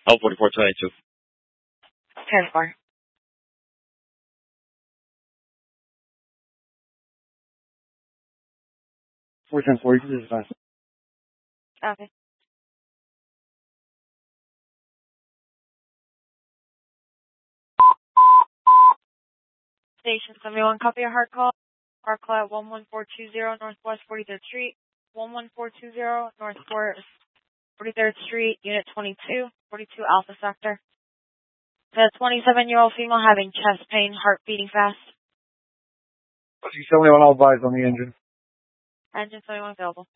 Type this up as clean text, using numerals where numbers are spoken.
L4422. 10-4. 410-4, you can just fast. Okay. Station 71, copy a hard call. Hard call at 11420 Northwest 43rd Street. 11420 Northwest 43rd Street, Unit 22, 42 Alpha Sector. The 27-year-old female having chest pain, heart beating fast. You 71 all advised on the engine. Engine 71 available.